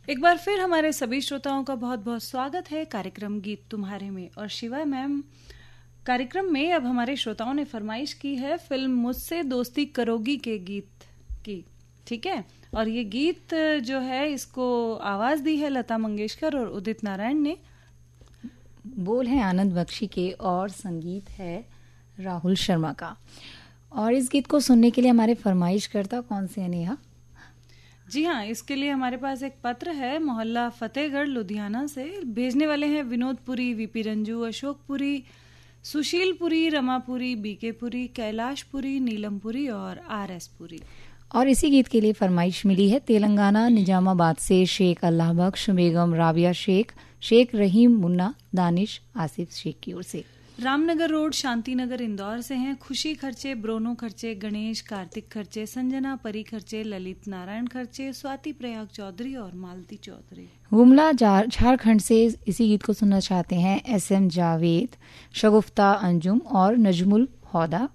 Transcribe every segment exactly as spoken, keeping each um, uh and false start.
एक बार फिर हमारे सभी श्रोताओं का बहुत बहुत स्वागत है कार्यक्रम गीत तुम्हारे में। और शिवा मैम, कार्यक्रम में अब हमारे श्रोताओं ने फरमाइश की है फिल्म मुझसे दोस्ती करोगी के गीत की, ठीक है। और ये गीत जो है इसको आवाज दी है लता मंगेशकर और उदित नारायण ने। बोल है आनंद बख्शी के और संगीत है राहुल शर्मा का। और इस गीत को सुनने के लिए हमारे फरमाइश करता कौन से हैं नेहा? जी हाँ, इसके लिए हमारे पास एक पत्र है मोहल्ला फतेहगढ़ लुधियाना से। भेजने वाले हैं विनोदपुरी, वीपी रंजू, अशोकपुरी, सुशीलपुरी, रमापुरी, बीकेपुरी, कैलाशपुरी, नीलमपुरी और आर एस पुरी। और इसी गीत के लिए फरमाइश मिली है तेलंगाना निजामाबाद से शेख अल्लाह बख्श, बेगम राबिया शेख, शेख रहीम मुन्ना, दानिश आसिफ शेख की ओर से। रामनगर रोड शांतिनगर इंदौर से हैं खुशी खर्चे, ब्रोनो खर्चे, गणेश कार्तिक खर्चे, संजना परी खर्चे, ललित नारायण खर्चे, स्वाति प्रयाग चौधरी और मालती चौधरी। गुमला झारखंड से इसी गीत को सुनना चाहते हैं एस एम जावेद, शगुफ्ता अंजुम और नजमुल हौदा।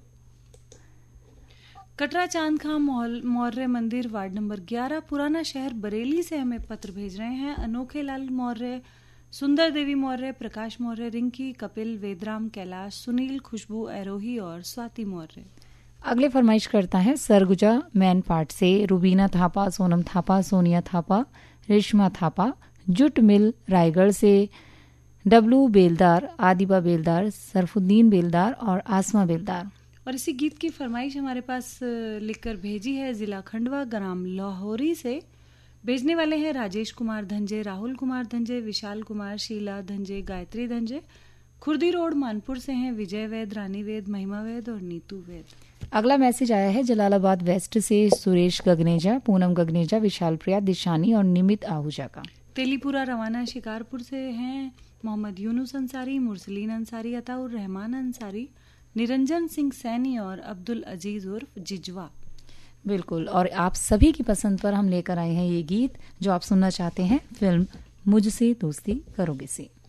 कटरा चांद खां मौर्य मंदिर वार्ड नंबर ग्यारह पुराना शहर बरेली से हमें पत्र भेज रहे हैं अनोखे लाल मौर्य, सुंदर देवी मौर्य, प्रकाश मौर्य, रिंकी, कपिल, वेदराम, कैलाश, सुनील, खुशबू एरोही और स्वाति मौर्य। अगले फरमाइश करता है सरगुजा मैन पार्ट से रुबीना थापा, सोनम थापा, सोनिया थापा, रेशमा थापा, जुट मिल रायगढ़ से डब्लू बेलदार, आदिबा बेलदार, सरफुद्दीन बेलदार और आसमा बेलदार। और इसी गीत की फरमाइश हमारे पास लिखकर भेजी है जिला खंडवा ग्राम लाहौरी से। भेजने वाले हैं राजेश कुमार धंजे, राहुल कुमार धंजे, विशाल कुमार, शीला धंजे, गायत्री धंजे। खुर्दी रोड मानपुर से हैं विजय वैद, रानी वैद, महिमा वैद और नीतू वैद। अगला मैसेज आया है जलालाबाद वेस्ट से सुरेश गगनेजा, पूनम गगनेजा, विशाल प्रिया, दिशानी और निमित आहूजा का। तेलीपुरा रवाना शिकारपुर से हैं मोहम्मद यूनुस अंसारी, मुरसलीन अंसारी, अताउर रहमान अंसारी, निरंजन सिंह सैनी और अब्दुल अजीज उर्फ जिजवा। बिल्कुल, और आप सभी की पसंद पर हम लेकर आए हैं ये गीत जो आप सुनना चाहते हैं फिल्म मुझसे दोस्ती करोगे से।